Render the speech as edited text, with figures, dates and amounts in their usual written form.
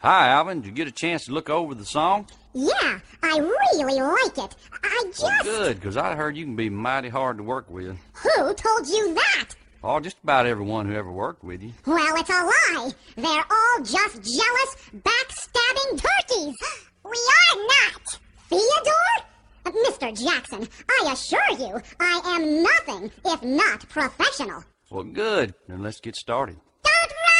Hi, Alvin. Did you get a chance to look over the song? Yeah, I really like it. I just... Well, good, because I heard you can be mighty hard to work with. Who told you that? Oh, just about everyone who ever worked with you. Well, it's a lie. They're all just jealous, backstabbing turkeys. We are not. Theodore? Mr. Jackson, I assure you, I am nothing if not professional. Well, good. Then let's get started.